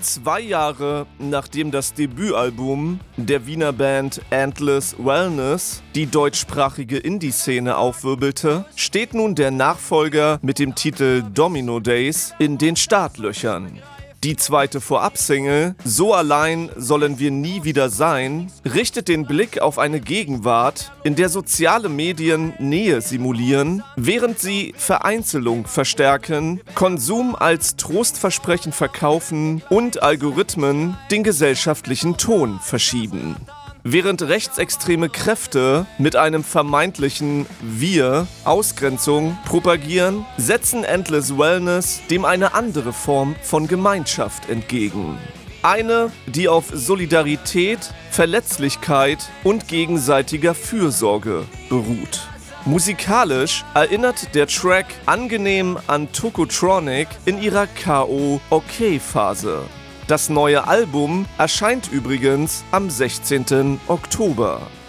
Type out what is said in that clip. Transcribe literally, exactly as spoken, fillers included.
Zwei Jahre nachdem das Debütalbum der Wiener Band Endless Wellness die deutschsprachige Indie-Szene aufwirbelte, steht nun der Nachfolger mit dem Titel Domino Days in den Startlöchern. Die zweite Vorab-Single »So allein sollen wir nie wieder sein« richtet den Blick auf eine Gegenwart, in der soziale Medien Nähe simulieren, während sie Vereinzelung verstärken, Konsum als Trostversprechen verkaufen und Algorithmen den gesellschaftlichen Ton verschieben. Während rechtsextreme Kräfte mit einem vermeintlichen Wir Ausgrenzung propagieren, setzen Endless Wellness dem eine andere Form von Gemeinschaft entgegen. Eine, die auf Solidarität, Verletzlichkeit und gegenseitiger Fürsorge beruht. Musikalisch erinnert der Track angenehm an Tokotronic in ihrer K O-Okay-Phase. Das neue Album erscheint übrigens am sechzehnten Oktober.